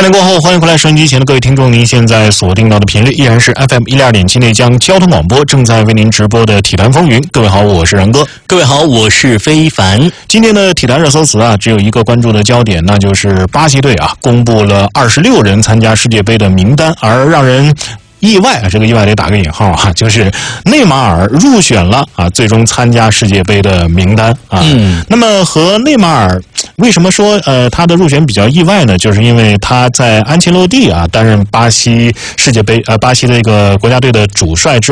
8点过后，欢迎回来收音机前的各位听众，您现在锁定到的频率依然是 FM 102.7内江交通广播，正在为您直播的体坛风云。各位好，我是然哥。 各位好，我是非凡。 今天的体坛热搜词只有一个关注的焦点，那就是巴西队公布了26人参加世界杯的名单，而让人意外这个意外得打个引号就是内马尔入选了最终参加世界杯的名单那么和内马尔为什么说他的入选比较意外呢？就是因为他在安切洛蒂担任巴西世界杯巴西的一个国家队的主帅之